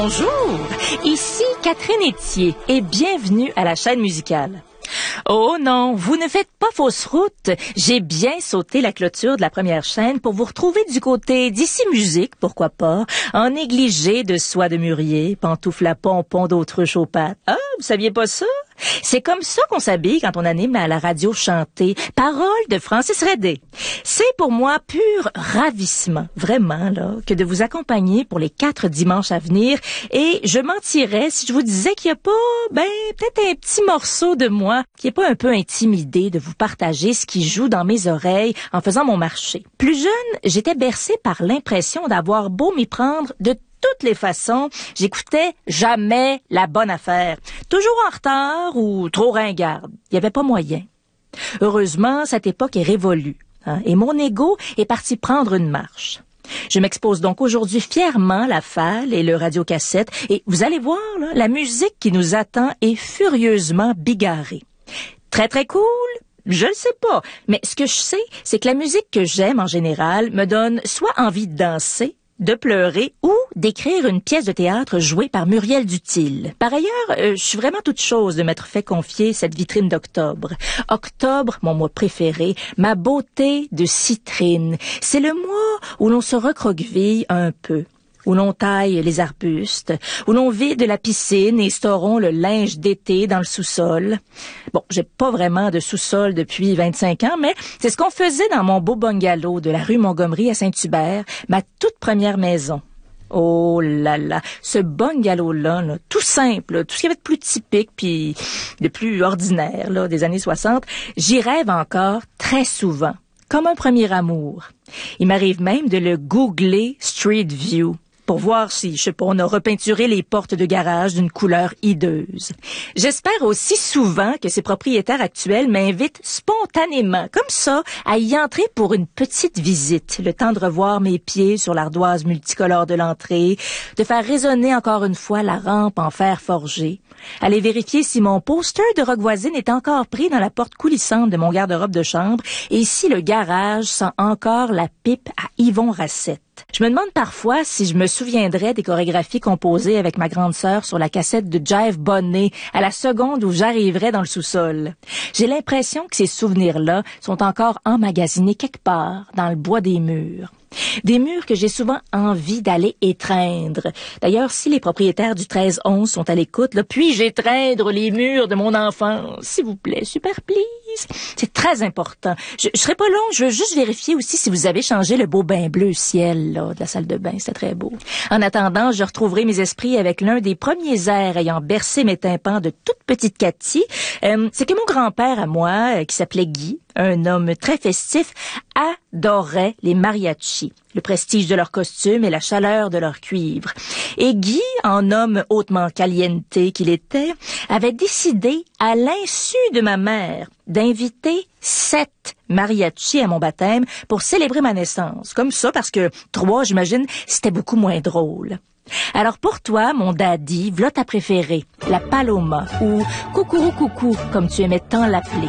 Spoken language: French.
Bonjour, ici Catherine Etier et bienvenue à la chaîne musicale. Oh non, vous ne faites pas fausse route. J'ai bien sauté la clôture de la première chaîne pour vous retrouver du côté d'ici musique, pourquoi pas, en négligé de soie de mûrier, pantoufles à pompons d'autruche aux pattes. Ah, vous saviez pas ça? C'est comme ça qu'on s'habille quand on anime à la radio chantée. Paroles de Francis Redé. C'est pour moi pur ravissement, vraiment, là, que de vous accompagner pour les 4 dimanches à venir. Et je mentirais si je vous disais qu'il y a pas, peut-être un petit morceau de moi qui est pas un peu intimidé de vous partager ce qui joue dans mes oreilles en faisant mon marché. Plus jeune, j'étais bercée par l'impression d'avoir beau m'y prendre de toutes les façons, j'écoutais jamais la bonne affaire. Toujours en retard ou trop ringarde. Il n'y avait pas moyen. Heureusement, cette époque est révolue, et mon ego est parti prendre une marche. Je m'expose donc aujourd'hui fièrement la falle et le radiocassette, et vous allez voir, là, la musique qui nous attend est furieusement bigarrée. Très très cool? Je le sais pas, mais ce que je sais, c'est que la musique que j'aime en général me donne soit envie de danser, de pleurer ou d'écrire une pièce de théâtre jouée par Muriel Dutil. Par ailleurs, je suis vraiment toute chose de m'être fait confier cette vitrine d'octobre. Octobre, mon mois préféré, ma beauté de citrine. C'est le mois où l'on se recroqueville un peu, où l'on taille les arbustes, où l'on vide la piscine et storons le linge d'été dans le sous-sol. Bon, j'ai pas vraiment de sous-sol depuis 25 ans, mais c'est ce qu'on faisait dans mon beau bungalow de la rue Montgomery à Saint-Hubert, ma toute première maison. Oh là là, ce bungalow-là, là, tout simple, tout ce qu'il y avait de plus typique puis de plus ordinaire là, des années 60, j'y rêve encore très souvent, comme un premier amour. Il m'arrive même de le googler Street View pour voir si, je sais pas, on a repeinturé les portes de garage d'une couleur hideuse. J'espère aussi souvent que ses propriétaires actuels m'invitent spontanément, comme ça, à y entrer pour une petite visite, le temps de revoir mes pieds sur l'ardoise multicolore de l'entrée, de faire résonner encore une fois la rampe en fer forgé, aller vérifier si mon poster de Rock Voisine est encore pris dans la porte coulissante de mon garde-robe de chambre et si le garage sent encore la pipe à Yvon Racette. Je me demande parfois si je me souviendrais des chorégraphies composées avec ma grande sœur sur la cassette de Jive Bonnet à la seconde où j'arriverais dans le sous-sol. J'ai l'impression que ces souvenirs-là sont encore emmagasinés quelque part dans le bois des murs. Des murs que j'ai souvent envie d'aller étreindre. D'ailleurs, si les propriétaires du 13-11 sont à l'écoute, là, puis-je étreindre les murs de mon enfance? S'il vous plaît, super please. C'est très important. Je serai pas long, je veux juste vérifier aussi si vous avez changé le beau bain bleu ciel là, de la salle de bain. C'était très beau. En attendant, je retrouverai mes esprits avec l'un des premiers airs ayant bercé mes tympans de toute petite Cathy. C'est que mon grand-père à moi, qui s'appelait Guy, un homme très festif, adorait les mariachis, le prestige de leurs costumes et la chaleur de leur cuivre. Et Guy, en homme hautement caliente qu'il était, avait décidé, à l'insu de ma mère, d'inviter 7 mariachis à mon baptême pour célébrer ma naissance. Comme ça, parce que 3, j'imagine, c'était beaucoup moins drôle. Alors pour toi, mon daddy, v'là ta préférée, la Paloma, ou Coucourou Coucou, comme tu aimais tant l'appeler.